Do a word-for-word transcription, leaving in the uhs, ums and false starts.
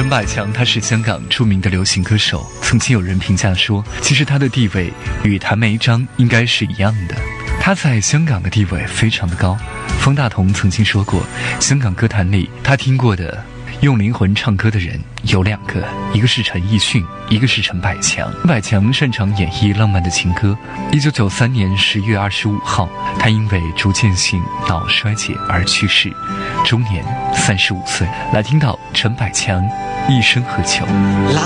陈百强他是香港著名的流行歌手，曾经有人评价说，其实他的地位与谭梅章应该是一样的。他在香港的地位非常的高。方大同曾经说过，香港歌坛里他听过的用灵魂唱歌的人有两个，一个是陈奕迅，一个是陈百强。陈百强擅长演绎浪漫的情歌。一九九三年十月二十五号，他因为逐渐性脑衰竭而去世，终年三十五岁。来听到陈百强《一生何求》。